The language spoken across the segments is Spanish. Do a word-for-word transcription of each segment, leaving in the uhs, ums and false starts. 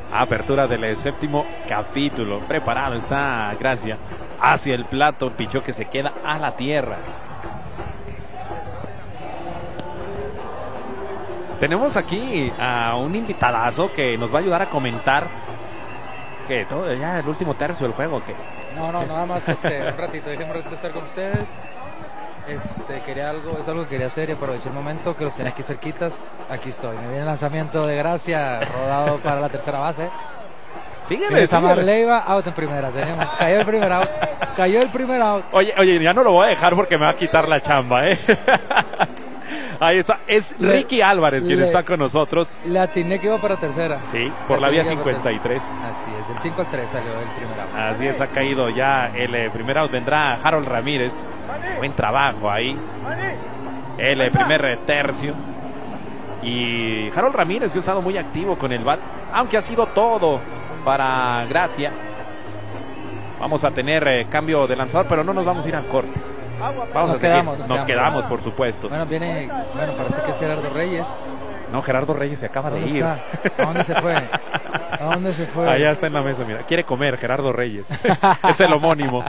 Apertura del séptimo capítulo. Preparado está Gracia. Hacia el plato, pichó que se queda a la tierra. Tenemos aquí a un invitadazo que nos va a ayudar a comentar que todo ya el último tercio del juego. Que No, no, nada más este, un ratito, déjenme un ratito estar con ustedes. Este, quería algo, es algo que quería hacer y aproveché el momento que los tenía aquí cerquitas. Aquí estoy, me viene el lanzamiento de Gracia, rodado para la tercera base. Síguele, Samar síguele. Leiva, out en primera, tenemos, cayó el primer out, cayó el primer out. Oye, oye, ya no lo voy a dejar porque me va a quitar la chamba, ¿eh? Ahí está, es Le- Ricky Álvarez quien le- está con nosotros. Le atiné que iba para tercera. Sí, por Le la vía atiné que iba para cincuenta y tres. tercera. Así es, del cinco al tres salió el primer out. Así es, ha caído ya el eh, primer out. Vendrá Harold Ramírez. Buen trabajo ahí. El eh, primer eh, tercio. Y Harold Ramírez que ha estado muy activo con el bat, aunque ha sido todo para Gracia. Vamos a tener eh, cambio de lanzador, pero no nos vamos a ir al corte. Vamos Nos a seguir. quedamos, Nos, nos quedamos, quedamos. por supuesto. Bueno, viene, bueno, parece que es Gerardo Reyes. No, Gerardo Reyes se acaba de ¿Dónde ir. está? ¿A dónde se fue? ¿A dónde se fue? Allá está en la mesa, mira. Quiere comer Gerardo Reyes. Es el homónimo.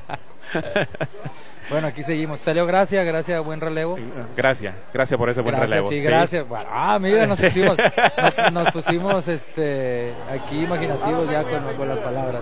Bueno, aquí seguimos. Salió Gracia, Gracia, buen relevo. Gracias, gracias por ese buen Gracias, relevo. sí, gracias. Bueno, ah, mira, nos pusimos, nos, nos pusimos este, aquí imaginativos ya con, con las palabras.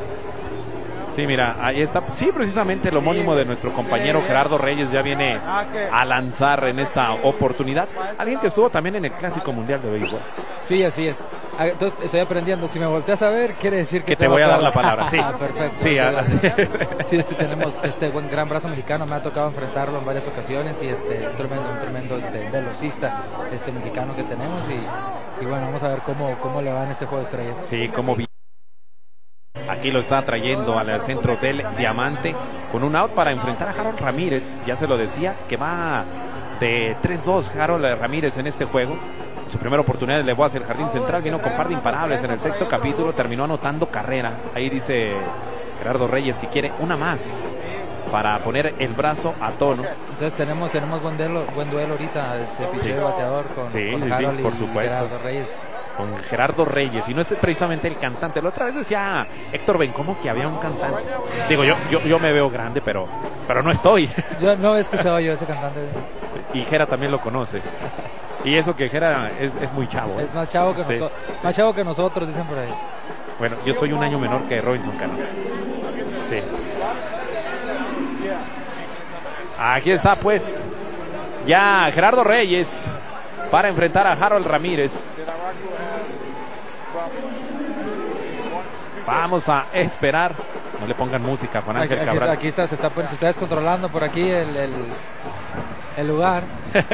Sí, mira, ahí está. Sí, precisamente el homónimo de nuestro compañero Gerardo Reyes ya viene a lanzar en esta oportunidad. Alguien que estuvo también en el Clásico Mundial de Béisbol. Sí, así es. Ah, entonces estoy aprendiendo. Si me volteas a ver, quiere decir que, Que te voy a dar la palabra, sí. Ah, perfecto. Sí, Muchas así. gracias. Sí, este, tenemos este buen gran brazo mexicano. Me ha tocado enfrentarlo en varias ocasiones y este un tremendo, un tremendo este, velocista este mexicano que tenemos y, y bueno, vamos a ver cómo, cómo le va en este juego de estrellas. Sí, como vi. Aquí lo está trayendo al centro del Diamante con un out para enfrentar a Harold Ramírez. Ya se lo decía, que va de tres dos Harold Ramírez en este juego. Su primera oportunidad de elevó hacia el jardín central, vino con par de imparables en el sexto capítulo, terminó anotando carrera. Ahí dice Gerardo Reyes que quiere una más para poner el brazo a tono. Entonces tenemos tenemos buen duelo, buen duelo ahorita, ese picheo Sí. bateador con, Sí, con sí, sí, Harold por y supuesto. Gerardo Reyes. Con Gerardo Reyes, y no es precisamente el cantante. La otra vez decía Héctor Bencomo que había un cantante. Digo, yo, yo, yo me veo grande, pero, pero no estoy. Yo no he escuchado yo ese cantante. Y Gera también lo conoce. Y eso que Gera es, es muy chavo. ¿eh? Es más chavo que Sí. nosotros, más chavo que nosotros, dicen por ahí. Bueno, yo soy un año menor que Robinson Cano. Sí. Aquí está, pues, ya Gerardo Reyes para enfrentar a Harold Ramírez. Vamos a esperar. No le pongan música, Juan Aquí, Ángel aquí Cabral. está, aquí está, se está, pues, se está descontrolando por aquí el, el, el lugar.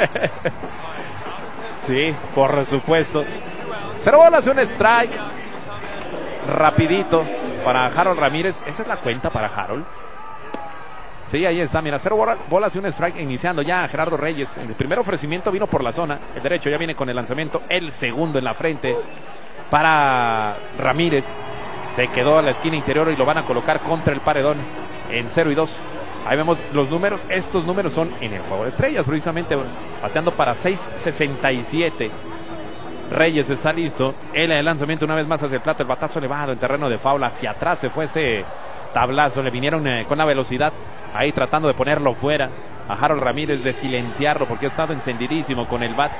Sí, por supuesto. Cero bolas, un strike. Rapidito para Harold Ramírez. Esa es la cuenta para Harold. Sí, ahí está, mira, cero bolas y un strike iniciando ya Gerardo Reyes. El primer ofrecimiento vino por la zona. El derecho ya viene con el lanzamiento. El segundo en la frente para Ramírez. Se quedó a la esquina interior y lo van a colocar contra el paredón en cero y dos. Ahí vemos los números. Estos números son en el juego de estrellas, precisamente bateando para seis sesenta y siete. Reyes está listo. El lanzamiento una vez más hacia el plato. El batazo elevado en terreno de foul. Hacia atrás se fue ese tablazo. Le vinieron eh, con la velocidad. Ahí tratando de ponerlo fuera a Harold Ramírez, de silenciarlo porque ha estado encendidísimo con el bat.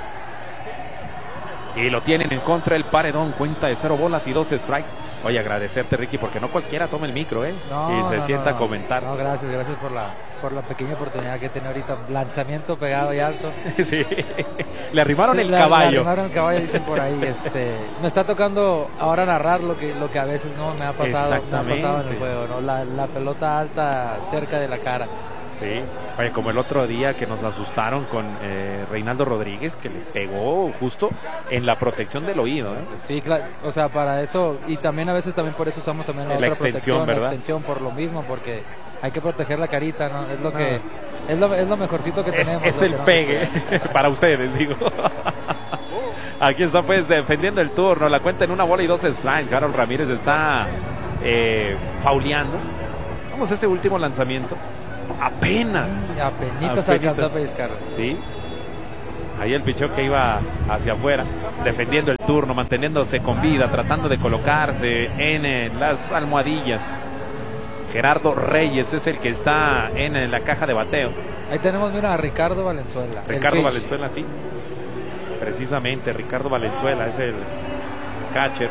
Y lo tienen en contra el paredón. Cuenta de cero bolas y dos strikes. Oye, agradecerte, Ricky, porque no cualquiera toma el micro, ¿eh? No, y se no, sienta no, a comentar. No, gracias, gracias por la, por la pequeña oportunidad que tiene ahorita. Lanzamiento pegado y alto. Sí, le arrimaron Sí, el le- caballo. Le arrimaron el caballo, dicen por ahí. Este, me está tocando ahora narrar lo que, lo que a veces no me ha pasado, me ha pasado en Exactamente. el juego, ¿no? La, la pelota alta cerca de la cara. Sí, oye, como el otro día que nos asustaron con eh, Reinaldo Rodríguez, que le pegó justo en la protección del oído, ¿eh? Sí, claro, o sea, para eso, y también a veces también por eso usamos también la, La otra extensión, protección, ¿verdad? la extensión, por lo mismo, porque hay que proteger la carita, ¿no? Es lo que, es lo, es lo mejorcito que Es, tenemos. es lo el que no se pegue puede. para ustedes, digo. Aquí está pues defendiendo el turno, la cuenta en una bola y dos strikes. Harold Ramírez está eh, fauleando. Vamos a ese último lanzamiento. Apenas. Apenitas Apenitas. alcanzó a pellizcar. Sí. Ahí el picheo que iba hacia afuera, defendiendo el turno, manteniéndose con vida, tratando de colocarse en, en las almohadillas. Gerardo Reyes es el que está en, en la caja de bateo. Ahí tenemos, mira, a Ricardo Valenzuela. Ricardo Valenzuela, sí. Precisamente, Ricardo Valenzuela es el catcher.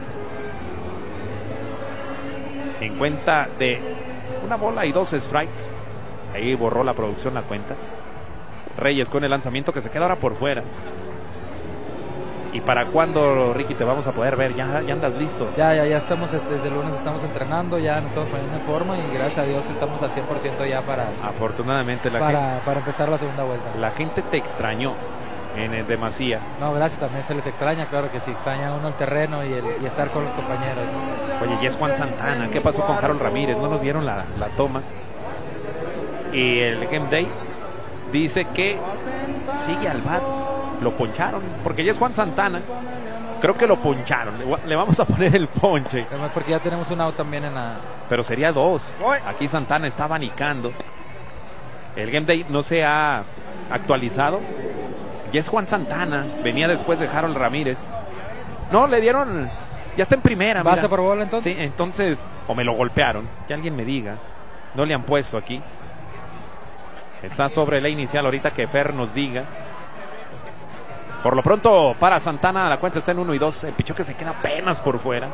En cuenta de una bola y dos strikes. Ahí borró la producción la cuenta. Reyes con el lanzamiento que se queda ahora por fuera. ¿Y para cuándo, Ricky, te vamos a poder ver? ¿Ya, ya andas listo? Ya, ya, ya estamos, desde el lunes estamos entrenando, ya nos estamos poniendo en forma y gracias a Dios estamos al cien por ciento ya para... Afortunadamente la para, gente... para empezar la segunda vuelta. La gente te extrañó en el demasía. No, gracias, también se les extraña, claro que sí, extraña uno el terreno y, el, y estar con los compañeros. Oye, y es Juan Santana, ¿qué pasó con Harold Ramírez? No nos dieron la, la toma. Y el Game Day dice que sigue al bat. Lo poncharon, porque ya es Juan Santana. Creo que lo poncharon. Le, le vamos a poner el ponche. Además, porque ya tenemos un out también en la... Pero sería dos. Aquí Santana está abanicando. El Game Day no se ha actualizado. Ya es Juan Santana. Venía después de Harold Ramírez. No, le dieron... Ya está en primera. ¿Base por bola entonces? Sí, entonces... O me lo golpearon. Que alguien me diga. No le han puesto aquí. Está sobre la inicial ahorita que Fer nos diga. Por lo pronto, para Santana, la cuenta está en uno y dos. El pichó que se queda apenas por fuera.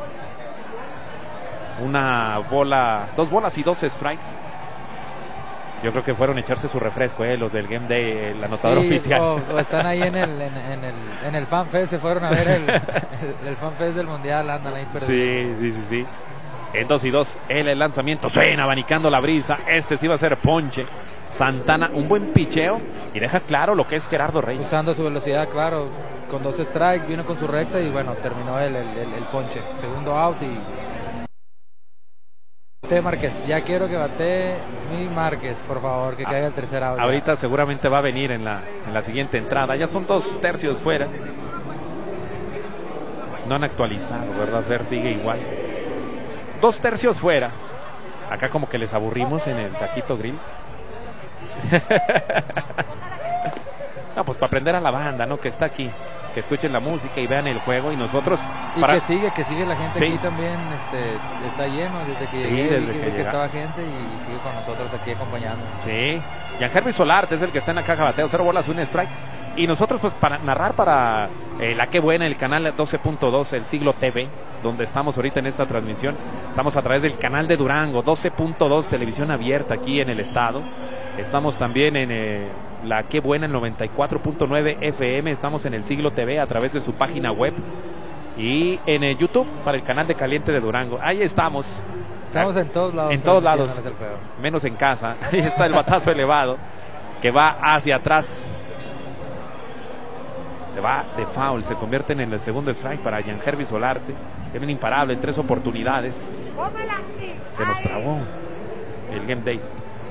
Una bola, dos bolas y dos strikes. Yo creo que fueron a echarse su refresco, eh, los del Game Day, el anotador sí, oficial. O, o están ahí en el, en, en el, en el FanFest, se fueron a ver el, el, el FanFest del Mundial, andan ahí perdidos. Sí, sí, sí, sí. En dos y dos, el, el lanzamiento suena, abanicando la brisa. Este sí va a ser ponche. Santana, un buen picheo y deja claro lo que es Gerardo Reyes. Usando su velocidad, claro, con dos strikes, vino con su recta y bueno, terminó el, el, el, el ponche. Segundo out y... Bate Márquez, ya quiero que bate mi Márquez, por favor, que caiga el tercer out. Ahorita seguramente va a venir en la, en la siguiente entrada. Ya son dos tercios fuera. No han actualizado, ¿verdad? Fer sigue igual. Dos tercios fuera. Acá como que les aburrimos en el Taquito Grill. No, pues para aprender a la banda, ¿no? Que está aquí, que escuchen la música y vean el juego y nosotros y para... que sigue, que sigue la gente, sí. Aquí también este, está lleno desde que sí, llegué, desde que, que, que estaba gente y, y sigue con nosotros aquí acompañando. Sí, Gianherby Solarte es el que está en la caja de bateo, cero bolas, un strike. Y nosotros pues para narrar para eh, La Qué Buena, el canal doce punto dos, el Siglo T V, donde estamos ahorita en esta transmisión. Estamos a través del canal de Durango, doce punto dos, televisión abierta aquí en el estado. Estamos también en eh, La Qué Buena, el noventa y cuatro punto nueve F M. Estamos en el Siglo T V a través de su página web. Y en el YouTube para el canal de Caliente de Durango. Ahí estamos. Estamos en todos lados. En todos lados. Menos en casa. Ahí está el batazo elevado que va hacia atrás. Se va de foul, se convierte en el segundo strike para Gianherby Solarte. Tiene un imparable en tres oportunidades. Se nos trabó el Game Day.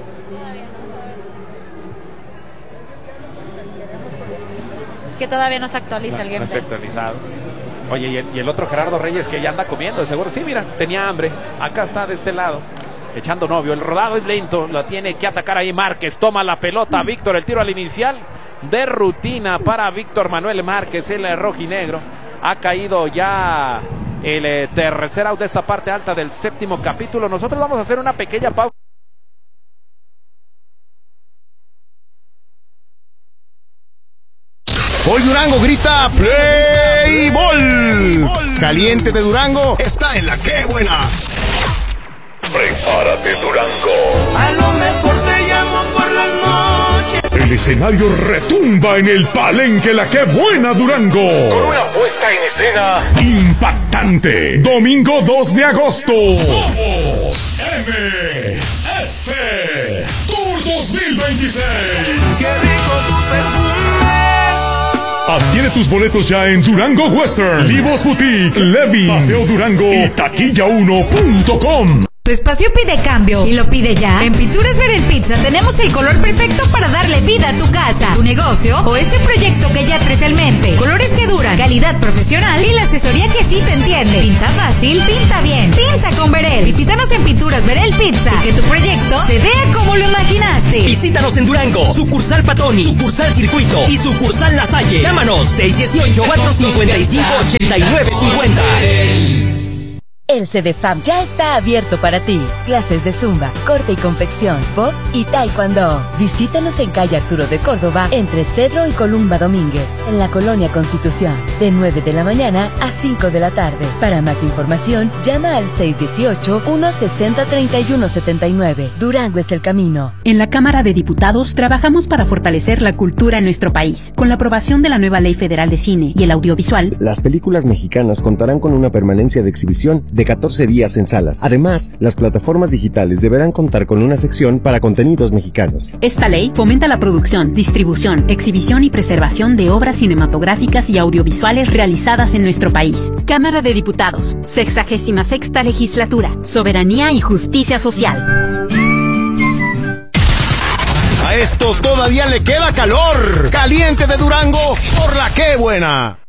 Que todavía no se actualiza no, el Game no Day. No está actualizado. Oye, y el, y el otro Gerardo Reyes que ya anda comiendo, de seguro. Sí, mira, tenía hambre. Acá está de este lado, echando novio. El rodado es lento, lo tiene que atacar ahí Márquez. Toma la pelota, Víctor, el tiro al inicial. De rutina para Víctor Manuel Márquez, el rojinegro. Ha caído ya el eh, tercer out de esta parte alta del séptimo capítulo. Nosotros vamos a hacer una pequeña pausa. Hoy Durango grita Play Ball. Caliente de Durango está en La Qué Buena. Prepárate, Durango. A lo mejor te llamo por las noches. El escenario retumba en el Palenque La Qué Buena, Durango. Con una puesta en escena impactante. Domingo dos de agosto. Somos M S Tour dos mil veintiséis. Qué rico tu perfume. Adquiere tus boletos ya en Durango Western, Livos Boutique, Levin, Paseo Durango y taquilla uno punto com. Tu espacio pide cambio y lo pide ya. En Pinturas Verel Pizza tenemos el color perfecto para darle vida a tu casa, tu negocio o ese proyecto que ya traes en mente. Colores que duran, calidad profesional y la asesoría que sí te entiende. Pinta fácil, pinta bien. Pinta con Verel. Visítanos en Pinturas Verel Pizza y que tu proyecto se vea como lo imaginaste. Visítanos en Durango, sucursal Patoni, sucursal Circuito y sucursal La Salle. Llámanos seis uno ocho, cuatro cinco cinco, ocho nueve cinco cero. El CEDEFAM ya está abierto para ti. Clases de zumba, corte y confección, box y taekwondo. Visítanos en calle Arturo de Córdoba, entre Cedro y Columba Domínguez, en la Colonia Constitución, de nueve de la mañana a cinco de la tarde. Para más información, llama al seis uno ocho, uno seis cero, tres uno siete nueve. Durango es el camino. En la Cámara de Diputados trabajamos para fortalecer la cultura en nuestro país. Con la aprobación de la nueva Ley Federal de Cine y el Audiovisual, las películas mexicanas contarán con una permanencia de exhibición de catorce días en salas. Además, las plataformas digitales deberán contar con una sección para contenidos mexicanos. Esta ley fomenta la producción, distribución, exhibición y preservación de obras cinematográficas y audiovisuales realizadas en nuestro país. Cámara de Diputados, sexagésima sexta legislatura, soberanía y justicia social. A esto todavía le queda calor. Caliente de Durango por la que buena.